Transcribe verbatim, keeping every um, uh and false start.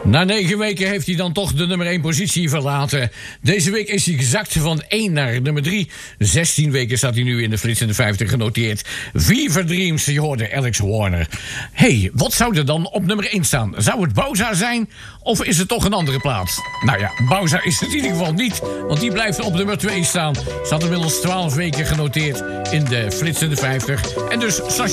Na negen weken heeft hij dan toch de nummer één positie verlaten. Deze week is hij gezakt van één naar nummer drie. zestien weken staat hij nu in de flitsende vijftig genoteerd. Fever Dreams, je hoorde Alex Warner. hey, wat zou er dan op nummer één staan? Zou het Bowser zijn of is het toch een andere plaats? Nou ja, Bowser is het in ieder geval niet, want die blijft op nummer twee staan. Staat inmiddels twaalf weken genoteerd in de flitsende vijftig. En dus